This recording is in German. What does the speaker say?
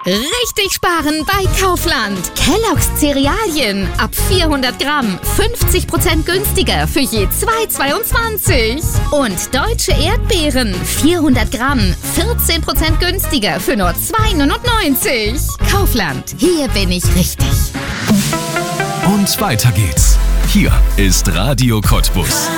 Richtig sparen bei Kaufland. Kellogg's Cerealien ab 400 Gramm 50% günstiger für je 2,22. Und Deutsche Erdbeeren 400 Gramm 14% günstiger für nur 2,99. Kaufland, hier bin ich richtig. Und weiter geht's. Hier ist Radio Cottbus.